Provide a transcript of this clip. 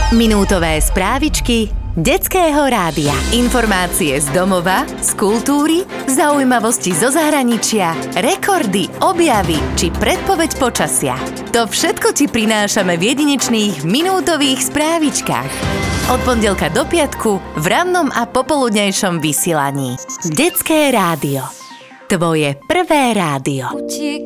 Minútové správičky Detského rádia. Informácie z domova, z kultúry, zaujímavosti zo zahraničia, rekordy, objavy či predpoveď počasia. To všetko ti prinášame v jedinečných minútových správičkách. Od pondelka do piatku v rannom a popoludnejšom vysielaní. Detské rádio. Tvoje prvé rádio.